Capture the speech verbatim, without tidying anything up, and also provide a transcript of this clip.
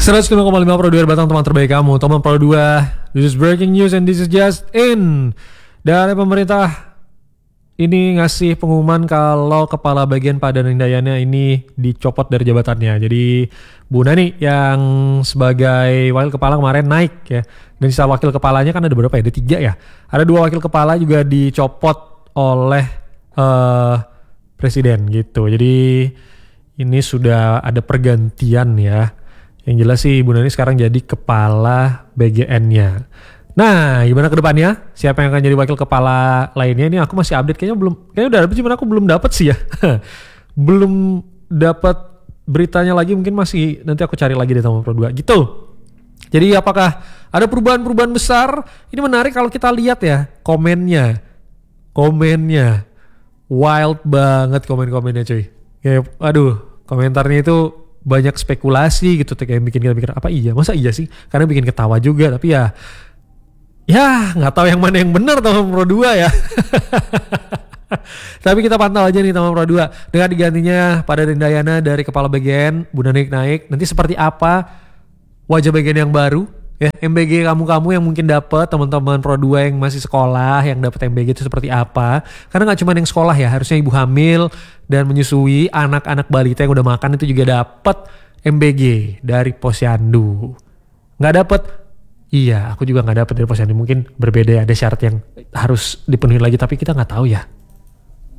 seratus lima koma lima Pro dua Batang, teman terbaik kamu, teman Pro dua. This is breaking news and this is just in. Dari pemerintah ini ngasih pengumuman kalau kepala bagian Padan Hindayana ini dicopot dari jabatannya. Jadi Bu Nani yang sebagai wakil kepala kemarin naik ya. Dan sisa wakil kepalanya kan ada berapa ya? Ada tiga ya. Ada dua wakil kepala juga dicopot oleh uh, presiden gitu. Jadi ini sudah ada pergantian ya. Yang jelas sih Bu Nani sekarang jadi kepala B G N-nya. Nah, gimana ke depannya? Siapa yang akan jadi wakil kepala lainnya? Ini aku masih update, kayaknya belum, kayaknya udah dapet, cuman aku belum dapet sih ya. Belum dapat beritanya lagi, mungkin masih nanti aku cari lagi di Taman Pro dua gitu. Jadi apakah ada perubahan-perubahan besar? Ini menarik kalau kita lihat ya komennya. Komennya wild banget komen-komennya cuy. Kayak aduh, komentarnya itu banyak spekulasi gitu, kayak bikin kita mikir apa iya, masa iya sih? Karena bikin ketawa juga, tapi ya ya nggak tahu yang mana yang benar Taman Pro dua ya. Tapi kita pantau aja nih Taman Pro dua dengan digantinya Padan Hindayana dari kepala B G N, Bu Nani naik. Nanti seperti apa wajah B G N yang baru? Ya, M B G kamu-kamu yang mungkin dapat, teman-teman Pro dua yang masih sekolah yang dapat M B G itu seperti apa? Karena nggak cuma yang sekolah ya, harusnya ibu hamil dan menyusui, anak-anak balita yang udah makan itu juga dapat M B G dari Posyandu. Nggak dapat? Iya, aku juga nggak dapat dari Posyandu. Mungkin berbeda ya, ada syarat yang harus dipenuhi lagi, tapi kita nggak tahu ya.